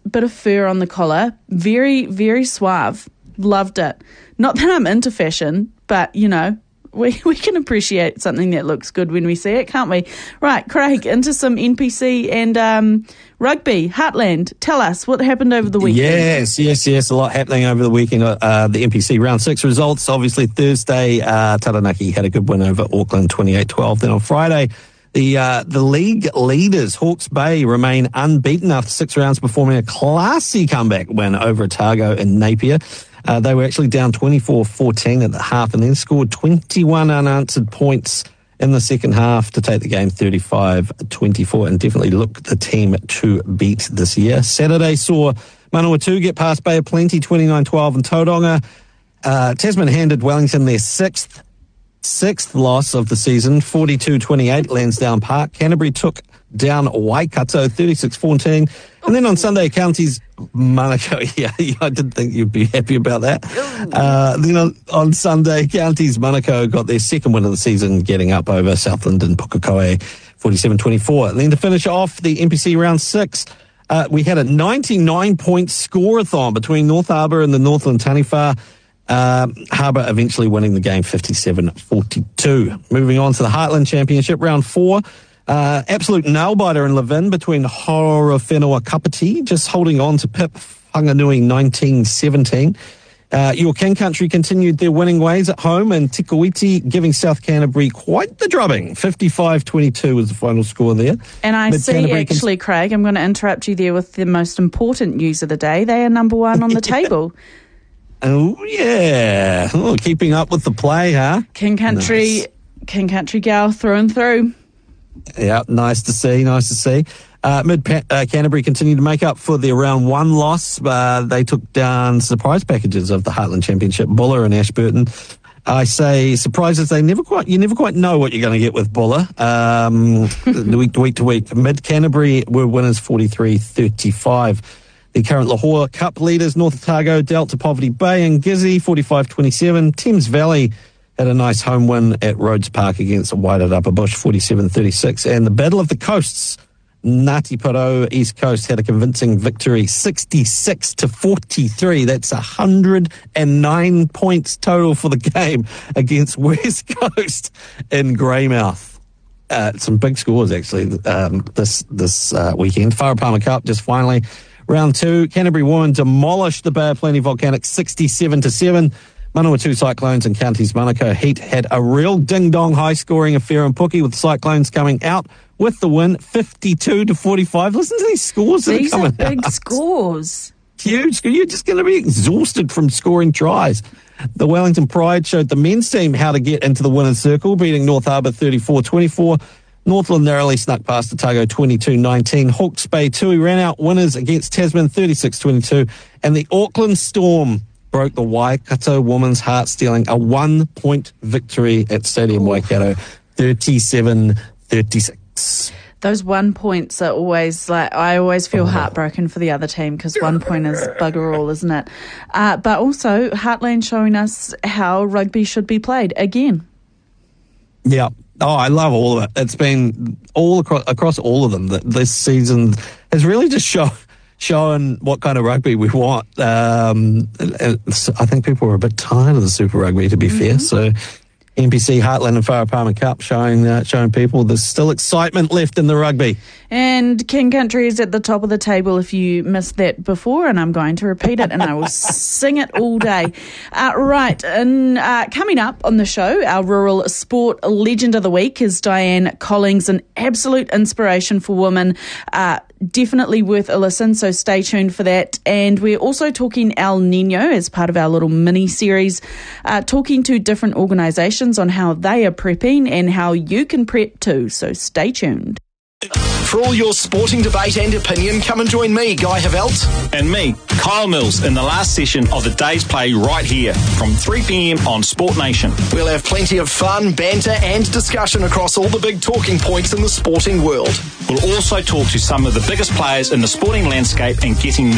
bit of fur on the collar. Very, very suave. Loved it. Not that I'm into fashion, but, you know, we can appreciate something that looks good when we see it, can't we? Right, Craig, into some NPC and rugby. Heartland, tell us what happened over the weekend. Yes. A lot happening over the weekend. The NPC Round 6 results. Obviously, Thursday, Taranaki had a good win over Auckland, 28-12. Then on Friday, the league leaders, Hawke's Bay, remain unbeaten after 6 rounds, performing a classy comeback win over Otago in Napier. They were actually down 24-14 at the half and then scored 21 unanswered points in the second half to take the game 35-24 and definitely look the team to beat this year. Saturday saw Manawatu get past Bay of Plenty 29-12 in Tauranga. Tasman handed Wellington their sixth loss of the season, 42-28 Lansdowne Park. Canterbury took down Waikato 36-14. And then on Sunday, Counties Manukau. Yeah, I didn't think you'd be happy about that. Then on Sunday, Counties Manukau got their second win of the season, getting up over Southland and Pukekohe 47-24. And then to finish off the NPC Round 6, we had a 99-point score-a-thon between North Harbour and the Northland Taniwha. Harbour eventually winning the game 57-42. Moving on to the Heartland Championship, Round 4. Absolute nail-biter in Levin between Horowhenua Kapiti, just holding on to Pip Whanganui 19-17. Your King Country continued their winning ways at home, and Te Kuiti giving South Canterbury quite the drubbing. 55-22 was the final score there. And I see, actually, Craig, I'm going to interrupt you there with the most important news of the day. They are number 1 on the table. Oh, yeah. Oh, keeping up with the play, huh? King Country gal through and through. Yeah, nice to see. Canterbury continued to make up for their round 1 loss. They took down surprise packages of the Heartland Championship, Buller and Ashburton. I say surprises, you never quite know what you're going to get with Buller. Week to week. Mid Canterbury were winners 43-35. The current Lahore Cup leaders, North Otago, dealt to Poverty Bay and Gizzy 45-27. Thames Valley had a nice home win at Rhodes Park against Wairarapa Bush, 47-36. And the Battle of the Coasts, Ngāti Porou East Coast had a convincing victory, 66-43. That's 109 points total for the game against West Coast in Greymouth. Some big scores, actually, this weekend. Wharapama Cup, just finally. Round 2, Canterbury Women demolished the Bay of Plenty Volcanics 67-7. Manawatu Cyclones and Counties Manukau Heat had a real ding-dong high-scoring affair in Pookie, with the Cyclones coming out with the win 52-45. Listen to these scores that are coming out. These are big scores. Huge. You're just going to be exhausted from scoring tries. The Wellington Pride showed the men's team how to get into the winner's circle, beating North Harbour 34-24. Northland narrowly snuck past Otago 22-19. Hawke's Bay Tui ran out winners against Tasman 36-22. And the Auckland Storm broke the Waikato women's heart, stealing a 1-point victory at Stadium Waikato, 37-36. Those 1 points are always I always feel heartbroken for the other team, because 1 point is bugger all, isn't it? But also, Heartland showing us how rugby should be played again. Yeah. Oh, I love all of it. It's been all across all of them. This season has really just shown what kind of rugby we want. I think people were a bit tired of the Super Rugby, to be fair. So NPC, Heartland and Wharapama Cup showing people there's still excitement left in the rugby. And King Country is at the top of the table if you missed that before, and I'm going to repeat it, and I will sing it all day. Right, and coming up on the show, our rural sport legend of the week is Diane Collings, an absolute inspiration for women. Definitely worth a listen, so stay tuned for that. And we're also talking El Nino as part of our little mini-series, talking to different organisations on how they are prepping and how you can prep too, so stay tuned. For all your sporting debate and opinion, come and join me, Guy Havelt. And me, Kyle Mills, in the last session of the day's play right here from 3 p.m. on Sport Nation. We'll have plenty of fun, banter and discussion across all the big talking points in the sporting world. We'll also talk to some of the biggest players in the sporting landscape and getting